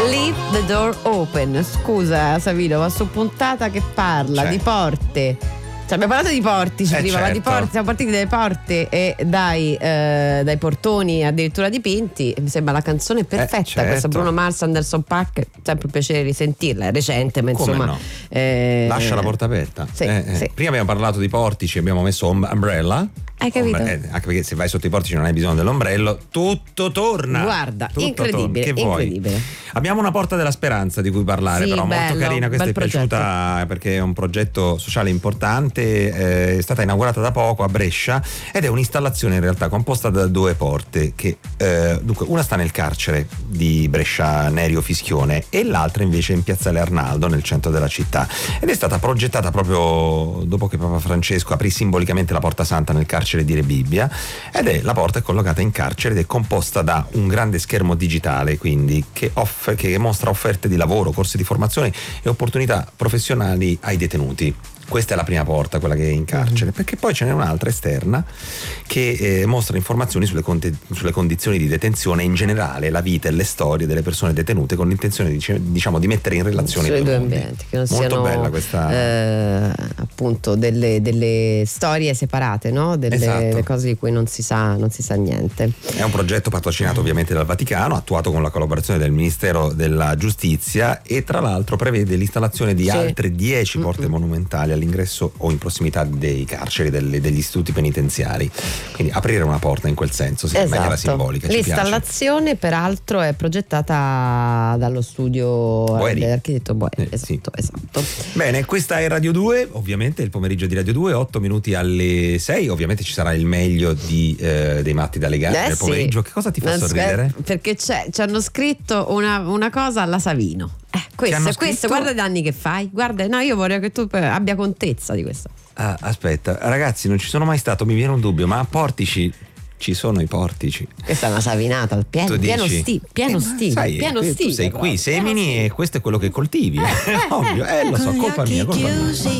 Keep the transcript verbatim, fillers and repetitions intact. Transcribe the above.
Leave the door open. Scusa Savino, ma su puntata che parla C'è. di porte. Cioè, abbiamo parlato di portici Eh, prima, ma di certo. porte, siamo partiti dalle porte e dai, eh, dai portoni addirittura dipinti. Mi sembra la canzone perfetta, certo. questa Bruno Mars, Anderson .Paak, sempre un piacere risentirla, è recente, ma Come insomma. no? eh, Lascia la porta aperta. Sì, Eh, eh. sì. Prima abbiamo parlato di portici, abbiamo messo um- Umbrella. Hai capito? Ombre- eh, anche perché se vai sotto i portici non hai bisogno dell'ombrello, tutto torna. Guarda, Tutto incredibile, torna. Che vuoi? incredibile. Abbiamo una porta della speranza di cui parlare, Sì, però molto bello, carina. Questa bel è piaciuta perché è un progetto sociale importante, eh, è stata inaugurata da poco a Brescia ed è un'installazione in realtà composta da due porte che eh, dunque una sta nel carcere di Brescia Nerio Fischione e l'altra invece in piazzale Arnaldo nel centro della città, ed è stata progettata proprio dopo che Papa Francesco aprì simbolicamente la Porta Santa nel carcere di Rebibbia, ed è la porta è collocata in carcere ed è composta da un grande schermo digitale, quindi che, off- che mostra offerte di lavoro, corsi di formazione e opportunità professionali ai detenuti. Questa è la prima porta, quella che è in carcere, perché poi ce n'è un'altra esterna che eh, mostra informazioni sulle, conte- sulle condizioni di detenzione in generale, la vita e le storie delle persone detenute, con l'intenzione di, diciamo, di mettere in relazione Sui i due due mondi. ambienti, che non Molto siano bella questa. eh, appunto delle, delle storie separate, no? Delle, Esatto. delle cose di cui non si sa, non si sa niente. È un progetto patrocinato ovviamente dal Vaticano, attuato con la collaborazione del Ministero della Giustizia, e tra l'altro prevede l'installazione di Sì. altre dieci porte Mm-mm. monumentali all'ingresso o in prossimità dei carceri, delle- degli istituti penitenziari. Quindi aprire una porta in quel senso, sì, in maniera simbolica. Ci piace. L'installazione peraltro è progettata dallo studio Boeri. dell'architetto Boeri. Eh, sì. esatto, esatto. Bene, questa è Radio due, ovviamente il pomeriggio di Radio due, otto minuti alle sei. Ovviamente ci sarà il meglio di, eh, dei matti da legare Eh nel sì. pomeriggio. Che cosa ti fa Non so- sorridere? Perché c'è, ci hanno scritto una, una cosa alla Savino. Eh, questo, hanno questo, scritto? guarda i danni che fai. Guarda, no, io vorrei che tu abbia contezza di questo. Ah, aspetta, ragazzi, non ci sono mai stato, mi viene un dubbio, ma a Portici ci sono i portici? Questa è una savinata al pieno, Tu pieno, dici? sti, pieno Eh, ma stile, sai, pieno tu stile. sei qui, proprio, pieno semini stile. e questo è quello che coltivi. Ovvio, eh, lo so, colpa mia, colpa mia.